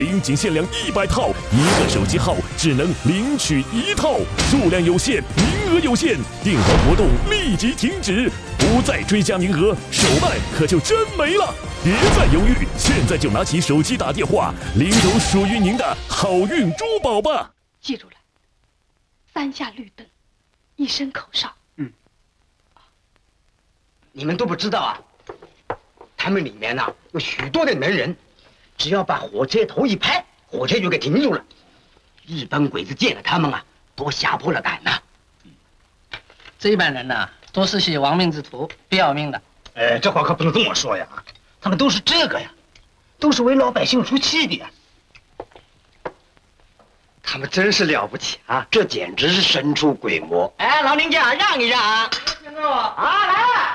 仅限量100套，一个手机号只能领取1套，数量有限，名额有限，订单活动立即停止，不再追加名额，手办可就真没了。别再犹豫，现在就拿起手机打电话，领走属于您的好运珠宝吧！ 记住了，3下绿灯，1声口哨。 你们都不知道啊，他们里面呢有许多的能人，只要把火车头一拍，火车就给停住了。一般鬼子见了他们啊，都吓破了胆呐。 这帮人呐，都是些亡命之徒，不要命的。 这话可不能这么说呀，他们都是这个呀，都是为老百姓出气的呀。他们真是了不起啊，这简直是神出鬼没。 哎，老林家让一让啊！啊，来了。